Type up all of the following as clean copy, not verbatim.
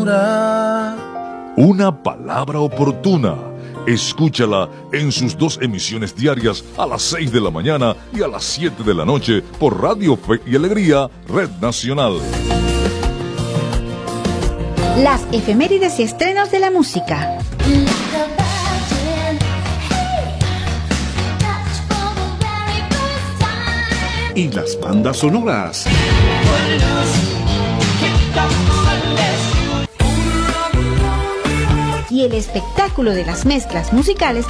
ternura. Una palabra oportuna. Escúchala en sus 2 emisiones diarias a las 6 de la mañana y a las 7 de la noche por Radio Fe y Alegría, Red Nacional. Las efemérides y estrenos de la música. Y las bandas sonoras. Y el espectáculo de las mezclas musicales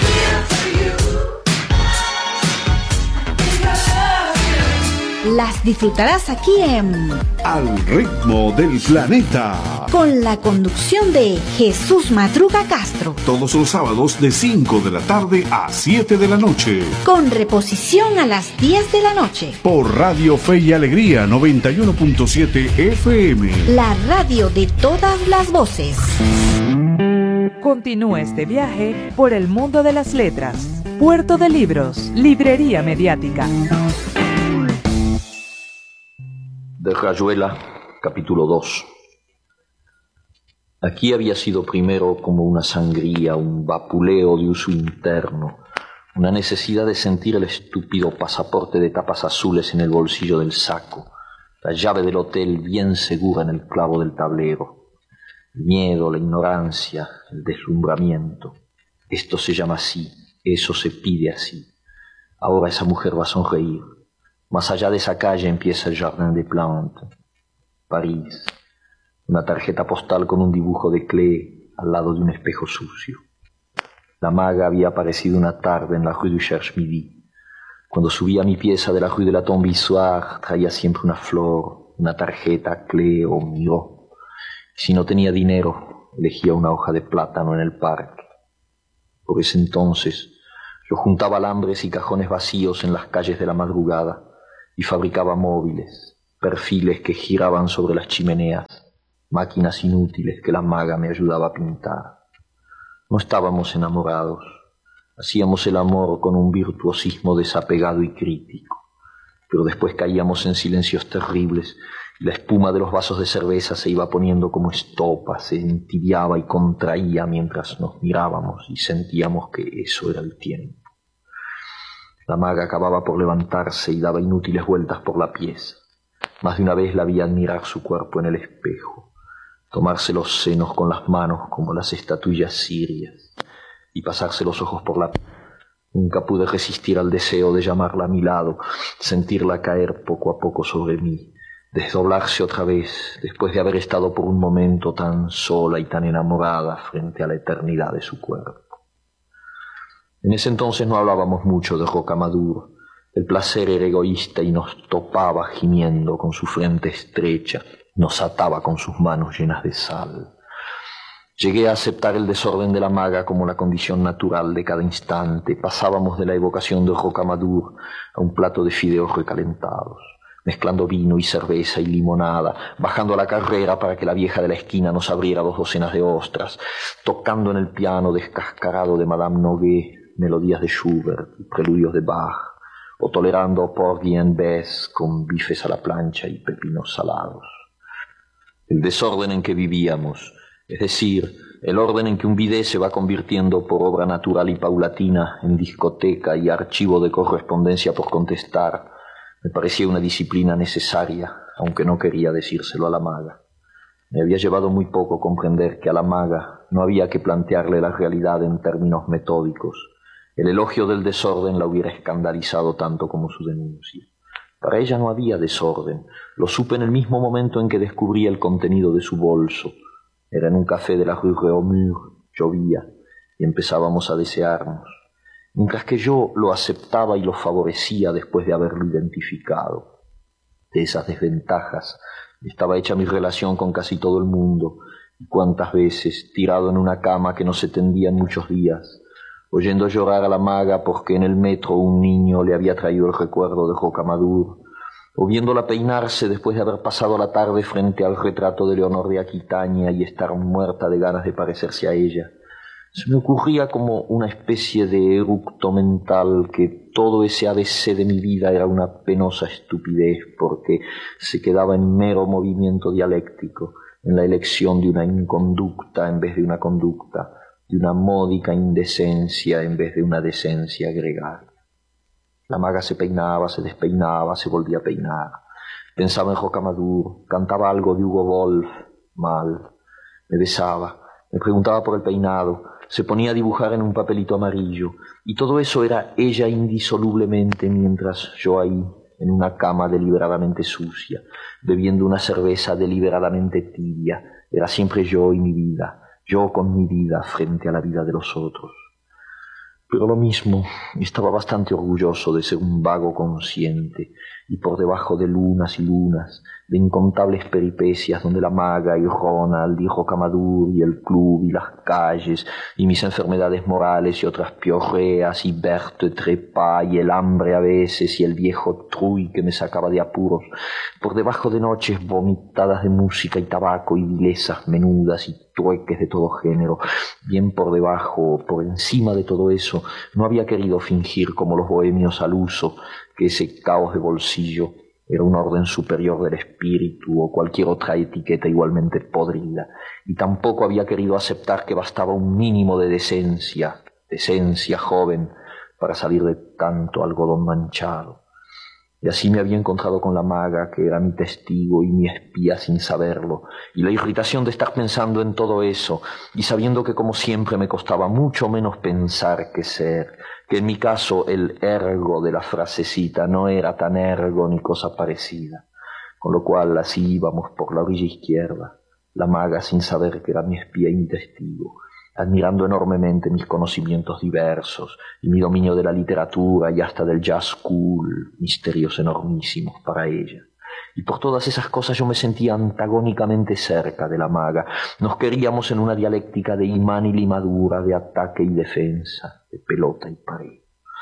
las disfrutarás aquí en Al ritmo del planeta, con la conducción de Jesús Madruga Castro, todos los sábados de 5 de la tarde a 7 de la noche, con reposición a las 10 de la noche, por Radio Fe y Alegría 91.7 FM, la radio de todas las voces. Continúa este viaje por el mundo de las letras. Puerto de Libros, Librería Mediática. De Rayuela, capítulo 2. Aquí había sido primero como una sangría, un vapuleo de uso interno, una necesidad de sentir el estúpido pasaporte de tapas azules en el bolsillo del saco, la llave del hotel bien segura en el clavo del tablero. El miedo, la ignorancia, el deslumbramiento. Esto se llama así, eso se pide así. Ahora esa mujer va a sonreír. Más allá de esa calle empieza el Jardin des Plantes. París. Una tarjeta postal con un dibujo de Klee al lado de un espejo sucio. La maga había aparecido una tarde en la Rue du Cherche-Midi. Cuando subía mi pieza de la Rue de la Tombe-Issoire traía siempre una flor, una tarjeta Klee o Miró. Si no tenía dinero, elegía una hoja de plátano en el parque. Por ese entonces, yo juntaba alambres y cajones vacíos en las calles de la madrugada y fabricaba móviles, perfiles que giraban sobre las chimeneas, máquinas inútiles que la maga me ayudaba a pintar. No estábamos enamorados, hacíamos el amor con un virtuosismo desapegado y crítico, pero después caíamos en silencios terribles. La espuma de los vasos de cerveza se iba poniendo como estopa, se entibiaba y contraía mientras nos mirábamos y sentíamos que eso era el tiempo. La maga acababa por levantarse y daba inútiles vueltas por la pieza. Más de una vez la vi admirar su cuerpo en el espejo, tomarse los senos con las manos como las estatuillas sirias y pasarse los ojos por la piel. Nunca pude resistir al deseo de llamarla a mi lado, sentirla caer poco a poco sobre mí, desdoblarse otra vez después de haber estado por un momento tan sola y tan enamorada frente a la eternidad de su cuerpo. En ese entonces no hablábamos mucho de Rocamadour. El placer era egoísta y nos topaba gimiendo con su frente estrecha, nos ataba con sus manos llenas de sal. Llegué a aceptar el desorden de la maga como la condición natural de cada instante. Pasábamos de la evocación de Rocamadour a un plato de fideos recalentados, mezclando vino y cerveza y limonada, bajando a la carrera para que la vieja de la esquina nos abriera 2 docenas de ostras, tocando en el piano descascarado de Madame Noguet melodías de Schubert y preludios de Bach, o tolerando Porgy and Bess con bifes a la plancha y pepinos salados. El desorden en que vivíamos, es decir, el orden en que un bidet se va convirtiendo por obra natural y paulatina en discoteca y archivo de correspondencia por contestar, me parecía una disciplina necesaria, aunque no quería decírselo a la maga. Me había llevado muy poco comprender que a la maga no había que plantearle la realidad en términos metódicos. El elogio del desorden la hubiera escandalizado tanto como su denuncia. Para ella no había desorden. Lo supe en el mismo momento en que descubrí el contenido de su bolso. Era en un café de la Rue Réaumur, llovía, y empezábamos a desearnos, mientras que yo lo aceptaba y lo favorecía después de haberlo identificado. De esas desventajas estaba hecha mi relación con casi todo el mundo, y cuántas veces, tirado en una cama que no se tendía en muchos días, oyendo llorar a la maga porque en el metro un niño le había traído el recuerdo de Rocamadour, o viéndola peinarse después de haber pasado la tarde frente al retrato de Leonor de Aquitania y estar muerta de ganas de parecerse a ella, se me ocurría como una especie de eructo mental que todo ese ABC de mi vida era una penosa estupidez porque se quedaba en mero movimiento dialéctico en la elección de una inconducta en vez de una conducta, de una módica indecencia en vez de una decencia gregaria. La maga se peinaba, se despeinaba, se volvía a peinar. Pensaba en Rocamadour, cantaba algo de Hugo Wolf, mal. Me besaba, me preguntaba por el peinado, se ponía a dibujar en un papelito amarillo, y todo eso era ella indisolublemente, mientras yo ahí, en una cama deliberadamente sucia, bebiendo una cerveza deliberadamente tibia, era siempre yo y mi vida, yo con mi vida frente a la vida de los otros. Pero lo mismo, estaba bastante orgulloso de ser un vago consciente, y por debajo de lunas y lunas, de incontables peripecias donde la maga y Ronald y Rocamadour y el club y las calles y mis enfermedades morales y otras piorreas y Berthe Trepa y el hambre a veces y el viejo Truy que me sacaba de apuros, por debajo de noches vomitadas de música y tabaco y vilezas menudas y trueques de todo género, bien por debajo, por encima de todo eso, no había querido fingir como los bohemios al uso que ese caos de bolsillo era un orden superior del espíritu o cualquier otra etiqueta igualmente podrida, y tampoco había querido aceptar que bastaba un mínimo de decencia joven, para salir de tanto algodón manchado. Y así me había encontrado con la maga, que era mi testigo y mi espía sin saberlo, y la irritación de estar pensando en todo eso, y sabiendo que como siempre me costaba mucho menos pensar que ser, que en mi caso el ergo de la frasecita no era tan ergo ni cosa parecida, con lo cual así íbamos por la orilla izquierda, la maga sin saber que era mi espía y mi testigo, admirando enormemente mis conocimientos diversos y mi dominio de la literatura y hasta del jazz cool, misterios enormísimos para ella. Y por todas esas cosas yo me sentía antagónicamente cerca de la maga. Nos queríamos en una dialéctica de imán y limadura, de ataque y defensa, de pelota y pared.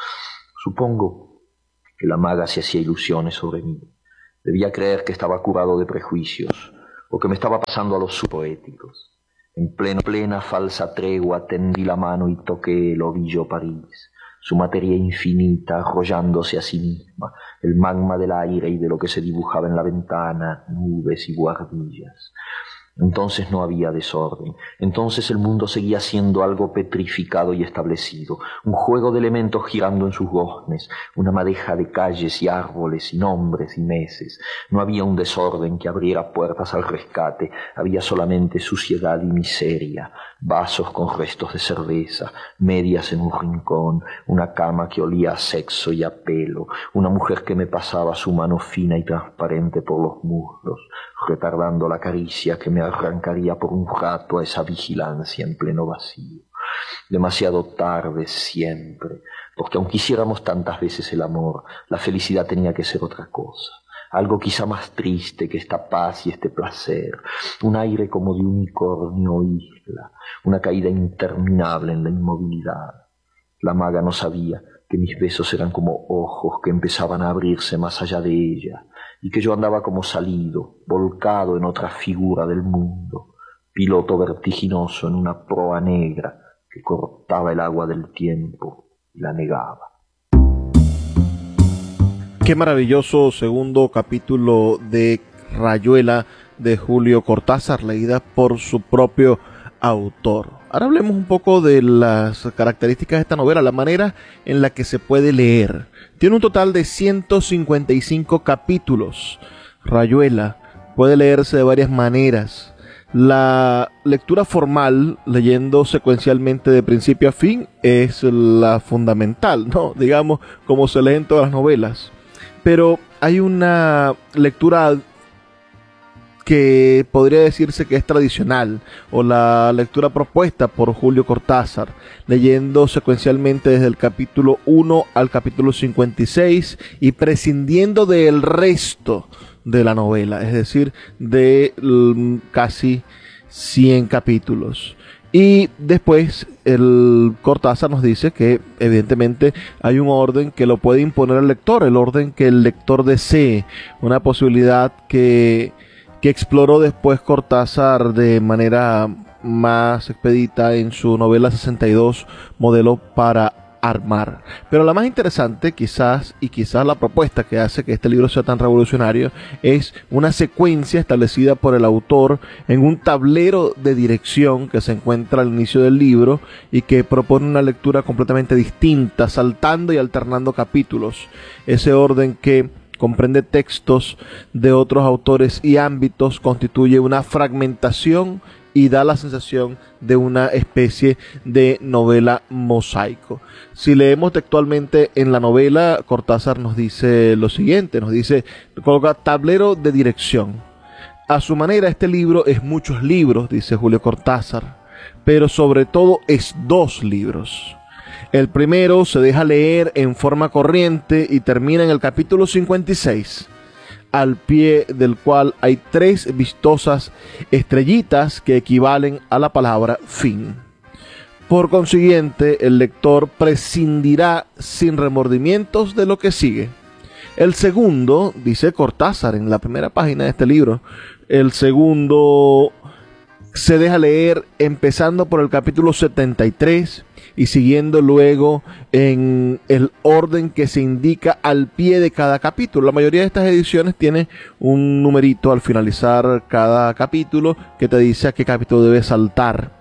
Supongo que la maga se hacía ilusiones sobre mí. Debía creer que estaba curado de prejuicios, o que me estaba pasando a los subpoéticos. En plena falsa tregua tendí la mano y toqué el ovillo París, su materia infinita arrollándose a sí misma, el magma del aire y de lo que se dibujaba en la ventana, nubes y guardillas. Entonces no había desorden, entonces el mundo seguía siendo algo petrificado y establecido, un juego de elementos girando en sus goznes, una madeja de calles y árboles y nombres y meses. No había un desorden que abriera puertas al rescate, había solamente suciedad y miseria, vasos con restos de cerveza, medias en un rincón, una cama que olía a sexo y a pelo, una mujer que me pasaba su mano fina y transparente por los muslos, retardando la caricia que me arrancaría por un rato a esa vigilancia en pleno vacío. Demasiado tarde siempre, porque aunque hiciéramos tantas veces el amor, la felicidad tenía que ser otra cosa, algo quizá más triste que esta paz y este placer, un aire como de unicornio isla, una caída interminable en la inmovilidad. La maga no sabía que mis besos eran como ojos que empezaban a abrirse más allá de ella, y que yo andaba como salido, volcado en otra figura del mundo, piloto vertiginoso en una proa negra que cortaba el agua del tiempo y la negaba. Qué maravilloso segundo capítulo de Rayuela de Julio Cortázar, leída por su propio autor. Ahora hablemos un poco de las características de esta novela, la manera en la que se puede leer. Tiene un total de 155 capítulos. Rayuela puede leerse de varias maneras. La lectura formal, leyendo secuencialmente de principio a fin, es la fundamental, ¿no? Digamos, como se lee en todas las novelas. Pero hay una lectura que podría decirse que es tradicional, o la lectura propuesta por Julio Cortázar, leyendo secuencialmente desde el capítulo 1 al capítulo 56 y prescindiendo del resto de la novela, es decir, de casi 100 capítulos. Y después el Cortázar nos dice que evidentemente hay un orden que lo puede imponer el lector, el orden que el lector desee, una posibilidad que exploró después Cortázar de manera más expedita en su novela 62, Modelo para armar. Pero la más interesante quizás la propuesta que hace que este libro sea tan revolucionario es una secuencia establecida por el autor en un tablero de dirección que se encuentra al inicio del libro y que propone una lectura completamente distinta, saltando y alternando capítulos. Ese orden que comprende textos de otros autores y ámbitos constituye una fragmentación y da la sensación de una especie de novela mosaico. Si leemos textualmente en la novela, Cortázar nos dice lo siguiente, nos dice, coloca tablero de dirección. A su manera, este libro es muchos libros, dice Julio Cortázar, pero sobre todo es 2 libros. El primero se deja leer en forma corriente y termina en el capítulo 56. Al pie del cual hay 3 vistosas estrellitas que equivalen a la palabra fin. Por consiguiente, el lector prescindirá sin remordimientos de lo que sigue. El segundo, dice Cortázar en la primera página de este libro, el segundo se deja leer empezando por el capítulo 73 y siguiendo luego en el orden que se indica al pie de cada capítulo. La mayoría de estas ediciones tiene un numerito al finalizar cada capítulo que te dice a qué capítulo debes saltar.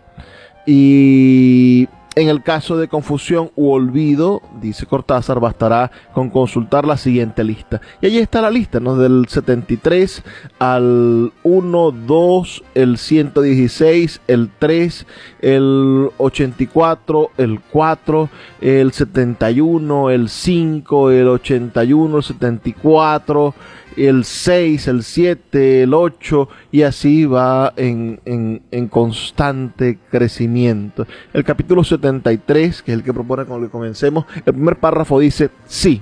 Y en el caso de confusión u olvido, dice Cortázar, bastará con consultar la siguiente lista. Y allí está la lista, ¿no? Del 73 al 1, 2, el 116, el 3, el 84, el 4, el 71, el 5, el 81, el 74, el 6, el 7, el 8, y así va en constante crecimiento. El capítulo 73, que es el que propone con el que comencemos, el primer párrafo dice, sí,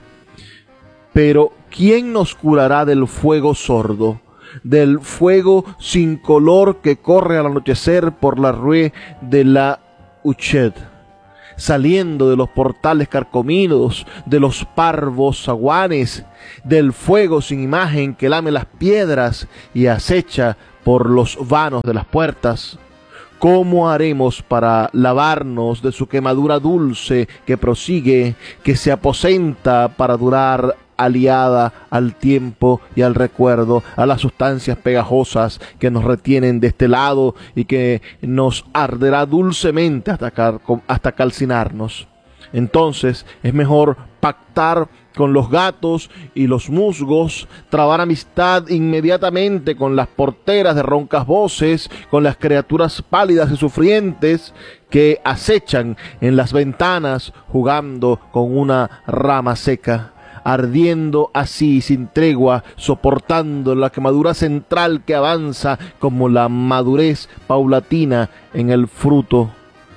pero ¿quién nos curará del fuego sordo? Del fuego sin color que corre al anochecer por la rue de la Huchet, saliendo de los portales carcomidos, de los parvos zaguanes, del fuego sin imagen que lame las piedras y acecha por los vanos de las puertas. ¿Cómo haremos para lavarnos de su quemadura dulce que prosigue, que se aposenta para durar aliada al tiempo y al recuerdo, a las sustancias pegajosas que nos retienen de este lado y que nos arderá dulcemente hasta calcinarnos? Entonces es mejor pactar con los gatos y los musgos, trabar amistad inmediatamente con las porteras de roncas voces, con las criaturas pálidas y sufrientes que acechan en las ventanas jugando con una rama seca, ardiendo así sin tregua, soportando la quemadura central que avanza como la madurez paulatina en el fruto.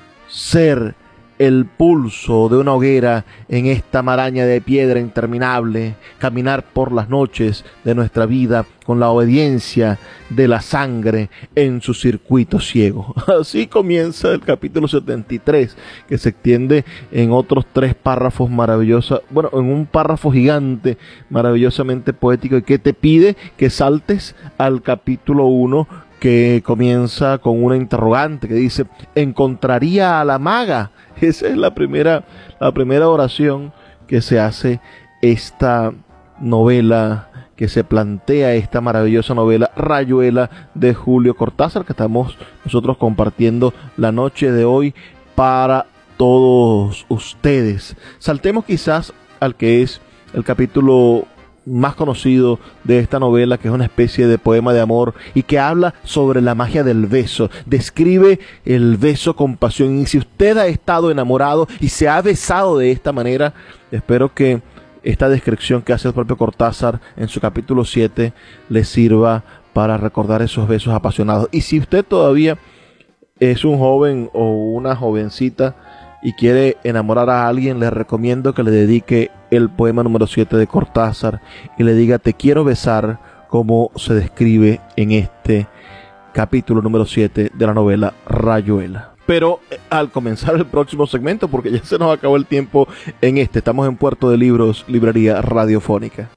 Ser el pulso de una hoguera en esta maraña de piedra interminable, caminar por las noches de nuestra vida con la obediencia de la sangre en su circuito ciego. Así comienza el capítulo 73, que se extiende en otros 3 párrafos maravillosos, bueno, en un párrafo gigante, maravillosamente poético, y que te pide que saltes al capítulo 1, que comienza con una interrogante que dice, ¿encontraría a la maga? Esa es la primera oración que se hace esta novela, que se plantea esta maravillosa novela Rayuela de Julio Cortázar, que estamos nosotros compartiendo la noche de hoy para todos ustedes. Saltemos quizás al que es el capítulo más conocido de esta novela, que es una especie de poema de amor y que habla sobre la magia del beso, describe el beso con pasión. Y si usted ha estado enamorado y se ha besado de esta manera, espero que esta descripción que hace el propio Cortázar en su capítulo 7 le sirva para recordar esos besos apasionados. Y si usted todavía es un joven o una jovencita y quiere enamorar a alguien, le recomiendo que le dedique el poema número 7 de Cortázar y le diga, te quiero besar, como se describe en este capítulo número 7 de la novela Rayuela. Pero al comenzar el próximo segmento, porque ya se nos acabó el tiempo en este, estamos en Puerto de Libros, Librería Radiofónica.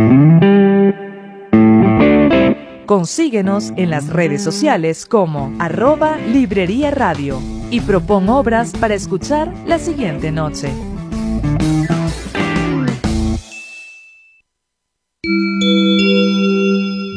Consíguenos en las redes sociales como @Librería Radio y propon obras para escuchar la siguiente noche.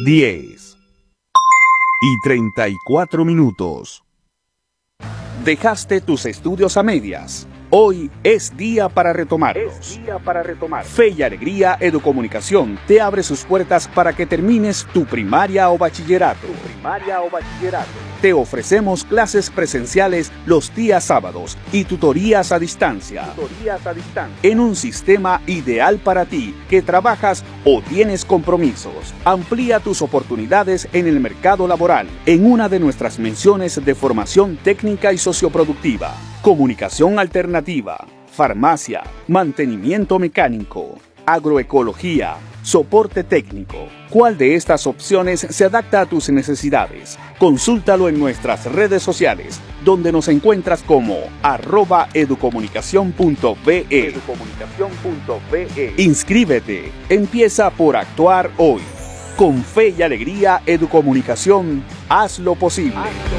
10:34. Dejaste tus estudios a medias. Hoy es día para retomarlos. Fe y Alegría Educomunicación te abre sus puertas para que termines tu primaria o bachillerato. Te ofrecemos clases presenciales los días sábados y tutorías a distancia. En un sistema ideal para ti que trabajas o tienes compromisos. Amplía tus oportunidades en el mercado laboral en una de nuestras menciones de formación técnica y socioproductiva. Comunicación alternativa, farmacia, mantenimiento mecánico, agroecología, soporte técnico. ¿Cuál de estas opciones se adapta a tus necesidades? Consúltalo en nuestras redes sociales, donde nos encuentras como @educomunicacion.be. Inscríbete, empieza por actuar hoy. Con Fe y Alegría Educomunicación, haz lo posible.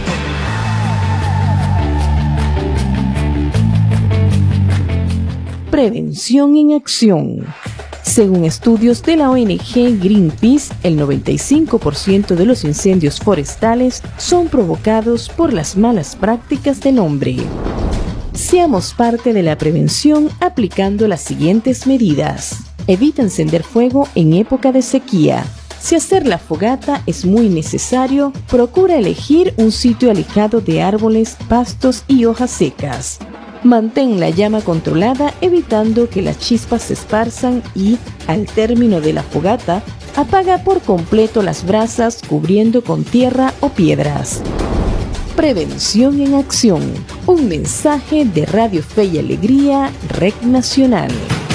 Prevención en acción. Según estudios de la ONG Greenpeace, el 95% de los incendios forestales son provocados por las malas prácticas del hombre. Seamos parte de la prevención aplicando las siguientes medidas. Evita encender fuego en época de sequía. Si hacer la fogata es muy necesario, procura elegir un sitio alejado de árboles, pastos y hojas secas. Mantén la llama controlada, evitando que las chispas se esparzan y, al término de la fogata, apaga por completo las brasas cubriendo con tierra o piedras. Prevención en acción. Un mensaje de Radio Fe y Alegría, Red Nacional.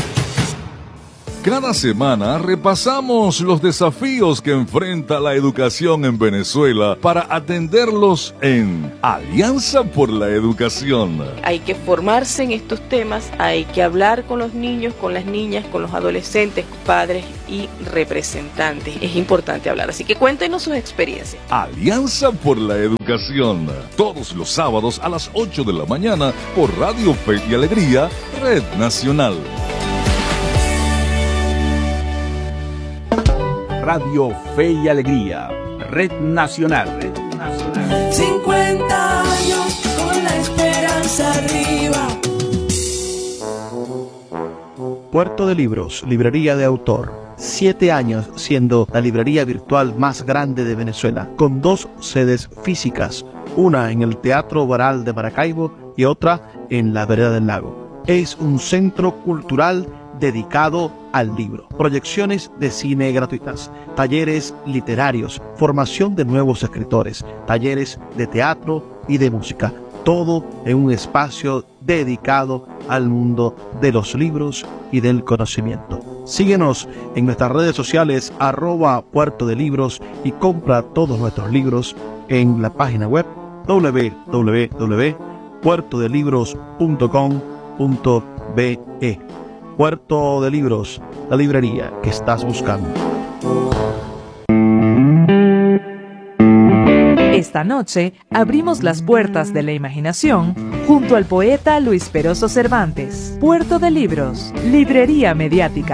Cada semana repasamos los desafíos que enfrenta la educación en Venezuela para atenderlos en Alianza por la Educación. Hay que formarse en estos temas, hay que hablar con los niños, con las niñas, con los adolescentes, padres y representantes. Es importante hablar, así que cuéntenos sus experiencias. Alianza por la Educación, todos los sábados a las 8 de la mañana por Radio Fe y Alegría, Red Nacional. Radio Fe y Alegría, Red Nacional. 50 años con la esperanza arriba. Puerto de Libros, librería de autor. 7 años siendo la librería virtual más grande de Venezuela, con 2 sedes físicas, una en el Teatro Baral de Maracaibo y otra en la Vereda del Lago. Es un centro cultural dedicado al libro, proyecciones de cine gratuitas, talleres literarios, formación de nuevos escritores, talleres de teatro y de música, todo en un espacio dedicado al mundo de los libros y del conocimiento. Síguenos en nuestras redes sociales @Puerto de Libros y compra todos nuestros libros en la página web www.puertodelibros.com.be. Puerto de Libros, la librería que estás buscando. Esta noche abrimos las puertas de la imaginación junto al poeta Luis Peroso Cervantes. Puerto de Libros, librería mediática.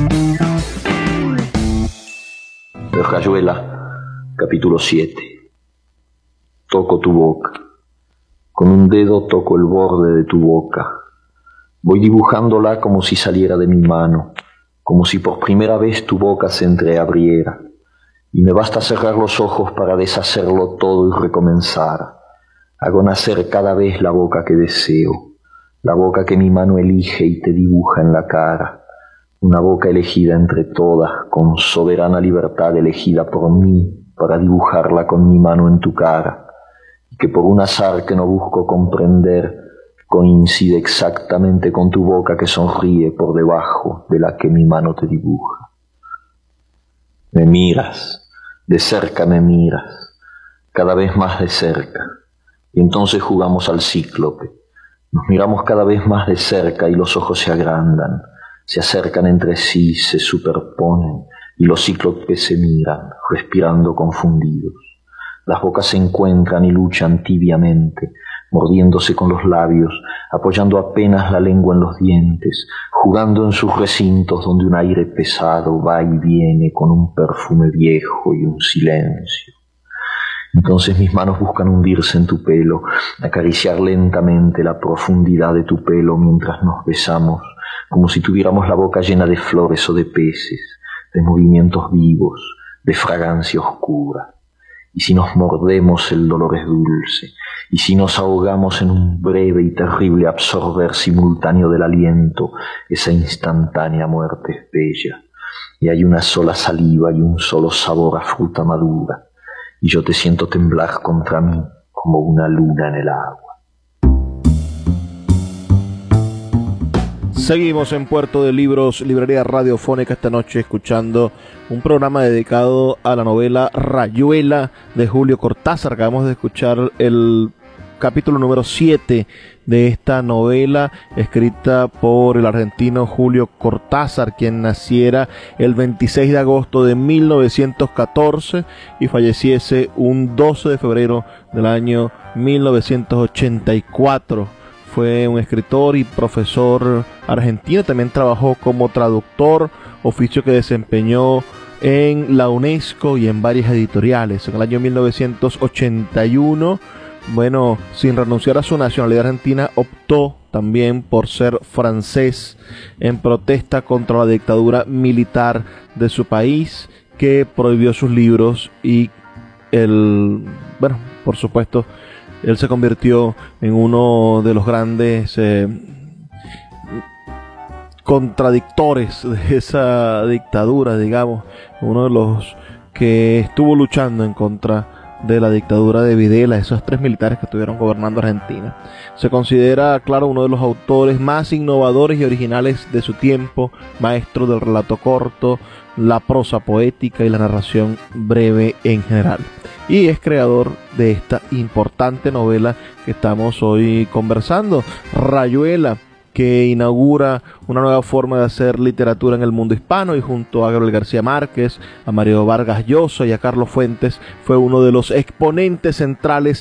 De Rayuela, capítulo 7. Toco tu boca. Con un dedo toco el borde de tu boca. Voy dibujándola como si saliera de mi mano, como si por primera vez tu boca se entreabriera, y me basta cerrar los ojos para deshacerlo todo y recomenzar. Hago nacer cada vez la boca que deseo, la boca que mi mano elige y te dibuja en la cara, una boca elegida entre todas, con soberana libertad elegida por mí para dibujarla con mi mano en tu cara, y que por un azar que no busco comprender, coincide exactamente con tu boca que sonríe por debajo de la que mi mano te dibuja. Me miras, de cerca me miras, cada vez más de cerca, y entonces jugamos al cíclope. Nos miramos cada vez más de cerca y los ojos se agrandan, se acercan entre sí, se superponen, y los cíclopes se miran, respirando confundidos. Las bocas se encuentran y luchan tibiamente, mordiéndose con los labios, apoyando apenas la lengua en los dientes, jugando en sus recintos donde un aire pesado va y viene con un perfume viejo y un silencio. Entonces mis manos buscan hundirse en tu pelo, acariciar lentamente la profundidad de tu pelo mientras nos besamos, como si tuviéramos la boca llena de flores o de peces, de movimientos vivos, de fragancia oscura. Y si nos mordemos el dolor es dulce, y si nos ahogamos en un breve y terrible absorber simultáneo del aliento, esa instantánea muerte es bella, y hay una sola saliva y un solo sabor a fruta madura, y yo te siento temblar contra mí como una luna en el agua. Seguimos en Puerto de Libros, librería radiofónica, esta noche escuchando un programa dedicado a la novela Rayuela de Julio Cortázar. Acabamos de escuchar el capítulo número 7 de esta novela, escrita por el argentino Julio Cortázar, quien naciera el 26 de agosto de 1914 y falleciese un 12 de febrero del año 1984. Fue un escritor y profesor argentino, también trabajó como traductor, oficio que desempeñó en la UNESCO y en varias editoriales. En el año 1981, sin renunciar a su nacionalidad argentina, optó también por ser francés en protesta contra la dictadura militar de su país, que prohibió sus libros y por supuesto, él se convirtió en uno de los grandes contradictores de esa dictadura, digamos, uno de los que estuvo luchando en contra de la dictadura de Videla, esos 3 militares que estuvieron gobernando Argentina. Se considera, claro, uno de los autores más innovadores y originales de su tiempo, maestro del relato corto, la prosa poética y la narración breve en general. Y es creador de esta importante novela que estamos hoy conversando, Rayuela, que inaugura una nueva forma de hacer literatura en el mundo hispano, y junto a Gabriel García Márquez, a Mario Vargas Llosa y a Carlos Fuentes, fue uno de los exponentes centrales